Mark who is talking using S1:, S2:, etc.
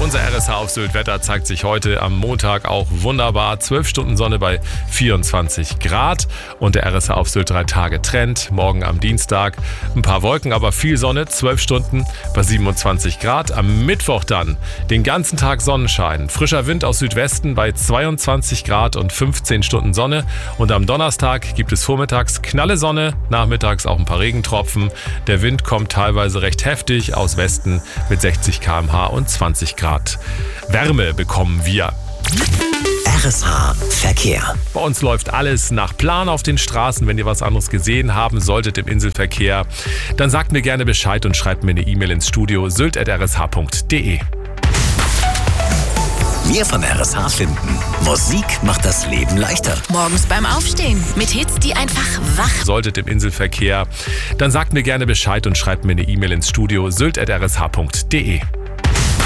S1: Unser RSH auf Sylt Wetter zeigt sich heute am Montag auch wunderbar. 12 Stunden Sonne bei 24 Grad und der RSH auf Sylt 3 Tage Trend. Morgen am Dienstag ein paar Wolken, aber viel Sonne. 12 Stunden bei 27 Grad. Am Mittwoch dann den ganzen Tag Sonnenschein. Frischer Wind aus Südwesten bei 22 Grad und 15 Stunden Sonne. Und am Donnerstag gibt es vormittags knalle Sonne, nachmittags auch ein paar Regentropfen. Der Wind kommt teilweise recht heftig aus Westen mit 60 km/h und 20 Grad. Wärme bekommen wir.
S2: RSH Verkehr.
S1: Bei uns läuft alles nach Plan auf den Straßen. Wenn ihr was anderes gesehen haben solltet im Inselverkehr, dann sagt mir gerne Bescheid und schreibt mir eine E-Mail ins Studio sylt@rsh.de.
S2: Wir von RSH finden, Musik macht das Leben leichter.
S3: Morgens beim Aufstehen mit Hits, die einfach wach.
S1: Solltet im Inselverkehr, dann sagt mir gerne Bescheid und schreibt mir eine E-Mail ins Studio sylt@rsh.de.